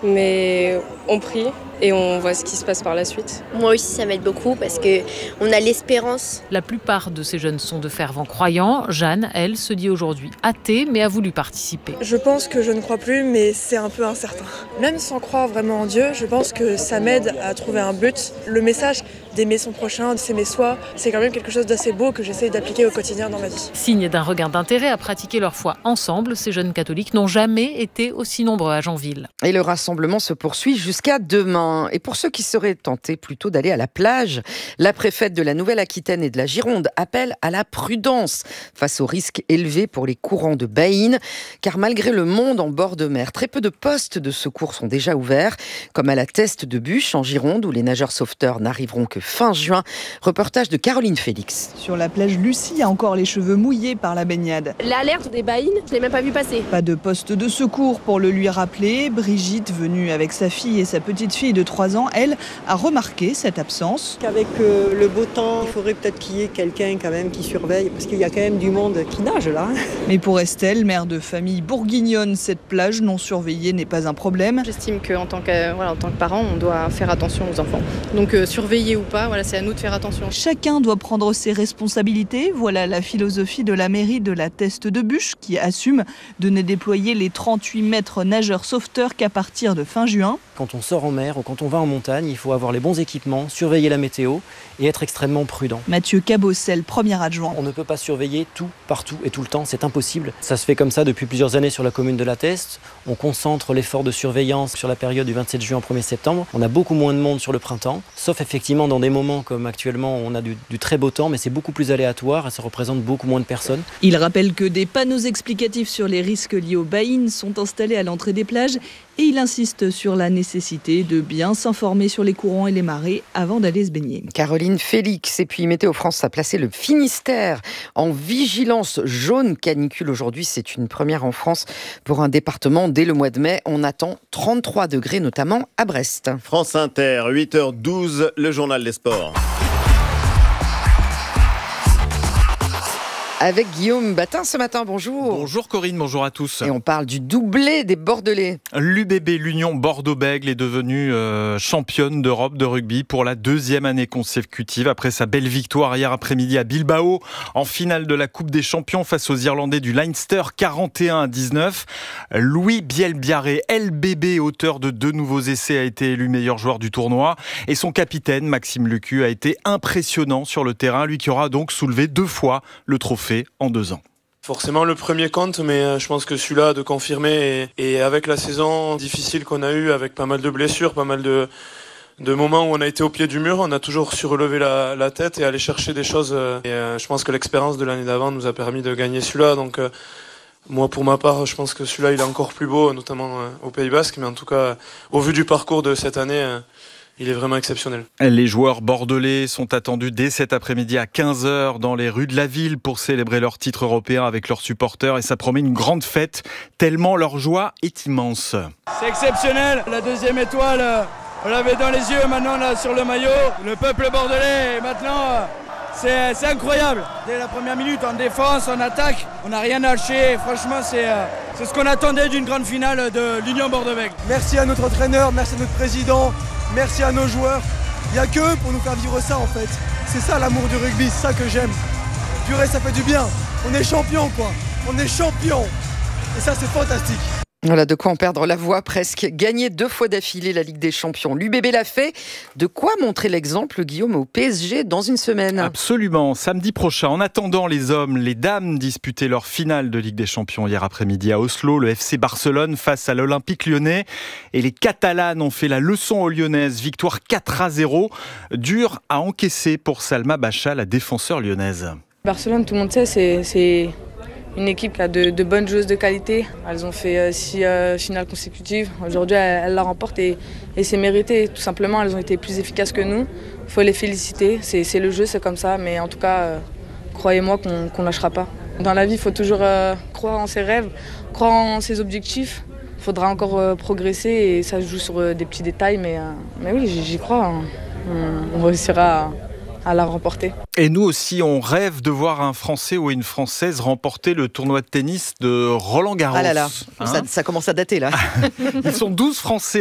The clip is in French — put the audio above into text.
mais on prie et on voit ce qui se passe par la suite. Moi aussi, ça m'aide beaucoup parce qu'on a l'espérance. La plupart de ces jeunes sont de fervents croyants. Jeanne, elle, se dit aujourd'hui athée, mais a voulu participer. Je pense que je ne crois plus, mais c'est un peu incertain. Même sans croire vraiment en Dieu, je pense que ça m'aide à trouver un but. Le message d'aimer son prochain, de s'aimer soi, c'est quand même quelque chose d'assez beau que j'essaie d'appliquer au quotidien dans ma vie. Signe d'un regain d'intérêt à pratiquer leur foi ensemble, ces jeunes catholiques n'ont jamais été aussi nombreux à Janville. Et le rassemblement se poursuit jusqu'à demain. Et pour ceux qui seraient tentés plutôt d'aller à la plage, la préfète de la Nouvelle-Aquitaine et de la Gironde appelle à la prudence face aux risques élevés pour les courants de baïnes. Car malgré le monde en bord de mer, très peu de postes de secours sont déjà ouverts, comme à la Teste de Buch en Gironde, où les nageurs sauveteurs n'arriveront que fin juin. Reportage de Caroline Félix. Sur la plage, Lucie a encore les cheveux mouillés par la baignade. L'alerte des baïnes, je ne l'ai même pas vu passer. Pas de poste de secours pour le lui rappeler. Brigitte, venue avec sa fille et sa petite fille de 3 ans, elle, a remarqué cette absence. Avec le beau temps, il faudrait peut-être qu'il y ait quelqu'un quand même qui surveille, parce qu'il y a quand même du monde qui nage là. Mais pour Estelle, mère de famille bourguignonne, cette plage non surveillée n'est pas un problème. J'estime qu'en tant que parent, on doit faire attention aux enfants. Donc surveiller ou pas, c'est à nous de faire attention. Chacun doit prendre ses responsabilités. Voilà la philosophie de la mairie de la Teste de Buch qui assume de ne déployer les 38 maîtres nageurs sauveteurs qu'à partir de fin juin. Quand on sort en mer ou quand on va en montagne, il faut avoir les bons équipements, surveiller la météo et être extrêmement prudent. Mathieu Cabossel, premier adjoint. On ne peut pas surveiller tout, partout et tout le temps, c'est impossible. Ça se fait comme ça depuis plusieurs années sur la commune de la Teste. On concentre l'effort de surveillance sur la période du 27 juin au 1er septembre. On a beaucoup moins de monde sur le printemps, sauf effectivement dans des moments comme actuellement on a du très beau temps, mais c'est beaucoup plus aléatoire et ça représente beaucoup moins de personnes. Il rappelle que des panneaux explicatifs sur les risques liés aux baïnes sont installés à l'entrée des plages et il insiste sur la nécessité de bien s'informer sur les courants et les marées avant d'aller se baigner. Caroline Félix. Et puis Météo France a placé le Finistère en vigilance jaune canicule aujourd'hui. C'est une première en France pour un département. Dès le mois de mai, on attend 33 degrés, notamment à Brest. France Inter, 8h12, le journal des sports. Avec Guillaume Batin ce matin, bonjour. Bonjour Corinne, bonjour à tous. Et on parle du doublé des Bordelais. L'UBB, l'Union Bordeaux-Bègles, est devenue championne d'Europe de rugby pour la 2e année consécutive après sa belle victoire hier après-midi à Bilbao en finale de la Coupe des Champions face aux Irlandais du Leinster 41-19. Louis Bielbiarré, LBB, auteur de 2 nouveaux essais, a été élu meilleur joueur du tournoi et son capitaine Maxime Lucu a été impressionnant sur le terrain, lui qui aura donc soulevé 2 fois le trophée en 2 ans. Forcément le premier compte, mais je pense que celui-là de confirmer et avec la saison difficile qu'on a eue, avec pas mal de blessures, pas mal de moments où on a été au pied du mur, on a toujours su relever la tête et aller chercher des choses. Et je pense que l'expérience de l'année d'avant nous a permis de gagner celui-là. Donc moi pour ma part, je pense que celui-là il est encore plus beau, notamment au Pays Basque, mais en tout cas au vu du parcours de cette année, il est vraiment exceptionnel. Les joueurs bordelais sont attendus dès cet après-midi à 15h dans les rues de la ville pour célébrer leur titre européen avec leurs supporters et ça promet une grande fête tellement leur joie est immense. C'est exceptionnel, la 2e étoile, on l'avait dans les yeux, maintenant on l'a sur le maillot. Le peuple bordelais maintenant, c'est incroyable. Dès la première minute en défense, en attaque, on n'a rien lâché. Franchement c'est ce qu'on attendait d'une grande finale de l'Union Bordeaux-Bègles. Merci à notre entraîneur, merci à notre président. Merci à nos joueurs. Il n'y a qu'eux pour nous faire vivre ça en fait. C'est ça l'amour du rugby, c'est ça que j'aime. Purée, ça fait du bien. On est champion quoi. On est champion. Et ça c'est fantastique. Voilà de quoi en perdre la voix presque. Gagner 2 fois d'affilée la Ligue des Champions. L'UBB l'a fait. De quoi montrer l'exemple, Guillaume, au PSG dans une semaine? Absolument, samedi prochain. En attendant, les hommes, les dames disputaient leur finale de Ligue des Champions hier après-midi à Oslo. Le FC Barcelone face à l'Olympique Lyonnais. Et les Catalanes ont fait la leçon aux Lyonnaises. Victoire 4-0. Dure à encaisser pour Salma Bacha, la défenseur lyonnaise. Barcelone, tout le monde sait, c'est une équipe qui a de bonnes joueuses de qualité. Elles ont fait 6 finales consécutives. Aujourd'hui, elles la remportent et c'est mérité. Tout simplement, elles ont été plus efficaces que nous. Il faut les féliciter. C'est le jeu, c'est comme ça. Mais en tout cas, croyez-moi qu'on ne lâchera pas. Dans la vie, il faut toujours croire en ses rêves, croire en ses objectifs. Il faudra encore progresser et ça se joue sur des petits détails. Mais oui, j'y crois. Hein. On réussira à la remporter. Et nous aussi, on rêve de voir un Français ou une Française remporter le tournoi de tennis de Roland Garros. Ah là là, ça commence à dater là. Ils sont 12 Français